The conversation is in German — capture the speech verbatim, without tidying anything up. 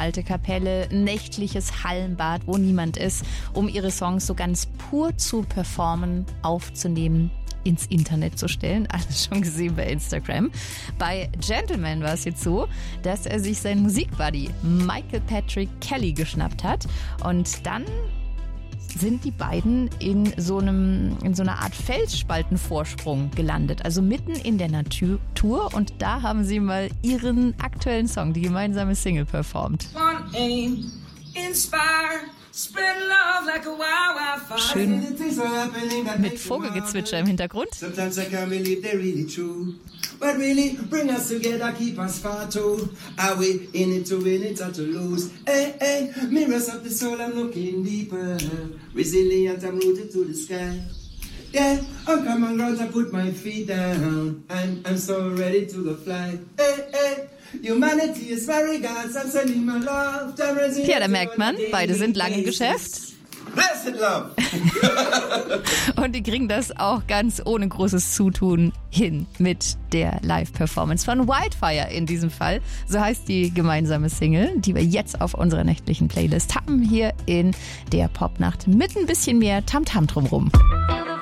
alte Kapelle, nächtliches Hallenbad, wo niemand ist, um ihre Songs so ganz pur zu performen, aufzunehmen, ins Internet zu stellen. Alles schon gesehen bei Instagram. Bei Gentleman war es jetzt so, dass er sich seinen Musikbuddy Michael Patrick Kelly geschnappt hat und dann sind die beiden in so einem in so einer Art Felsspaltenvorsprung gelandet, also mitten in der Natur, und da haben sie mal ihren aktuellen Song, die gemeinsame Single, performt. Schön mit Vogelgezwitscher im Hintergrund. But really, bring us together, keep us far too. Are we in it to win it or to lose? Hey, hey, mirrors of the soul, I'm looking deeper. Resilient, I'm rooted to the sky. Yeah, on common ground, I put my feet down. I'm, I'm so ready to go fly. Hey, hey. Humanity is very God's, I'm sending my love. Ja, da merkt man, beide sind lang im Geschäft. Blessed love. Und die kriegen das auch ganz ohne großes Zutun hin mit der Live-Performance von Wildfire in diesem Fall. So heißt die gemeinsame Single, die wir jetzt auf unserer nächtlichen Playlist haben, hier in der Popnacht mit ein bisschen mehr Tamtam drumrum.